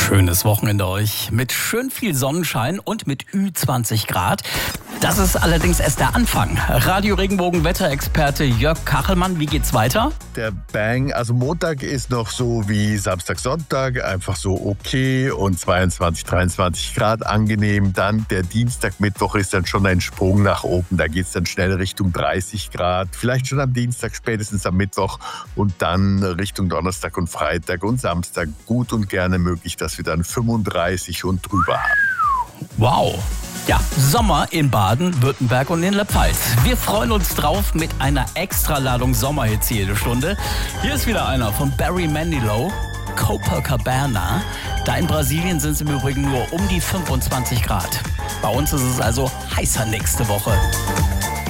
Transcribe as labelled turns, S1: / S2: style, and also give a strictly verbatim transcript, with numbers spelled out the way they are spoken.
S1: Schönes Wochenende euch mit schön viel Sonnenschein und mit Ü zwanzig Grad. Das ist allerdings erst der Anfang. Radio Regenbogen Wetterexperte Jörg Kachelmann, wie geht's weiter?
S2: Der Bang, also Montag ist noch so wie Samstag, Sonntag, einfach so okay und zweiundzwanzig, dreiundzwanzig Grad angenehm. Dann der Dienstag, Mittwoch ist dann schon ein Sprung nach oben. Da geht's dann schnell Richtung dreißig Grad. Vielleicht schon am Dienstag, spätestens am Mittwoch und dann Richtung Donnerstag und Freitag und Samstag gut und gerne möglich, dass wir dann fünfunddreißig und drüber haben.
S1: Wow! Ja, Sommer in Baden, Württemberg und in der Pfalz. Wir freuen uns drauf mit einer Extraladung Sommerhits jede Stunde. Hier ist wieder einer von Barry Manilow, Copacabana. Da in Brasilien sind es im Übrigen nur um die fünfundzwanzig Grad. Bei uns ist es also heißer nächste Woche.